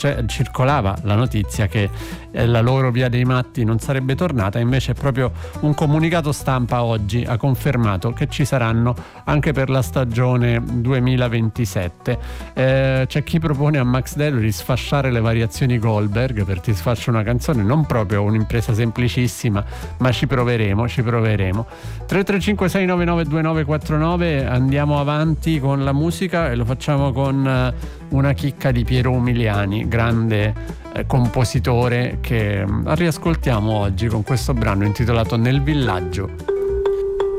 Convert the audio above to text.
circolava la notizia che la loro Via dei Matti non sarebbe tornata, invece proprio un comunicato stampa oggi ha confermato che ci saranno anche per la stagione 2027. C'è chi propone a Max Dello di sfasciare le variazioni Goldberg per Ti sfascio una canzone, non proprio un'impresa semplicissima, ma ci proveremo. 335 699 2949, andiamo avanti con la musica e lo facciamo con una chicca di Piero Umiliani, grande compositore, che riascoltiamo oggi con questo brano intitolato Nel villaggio.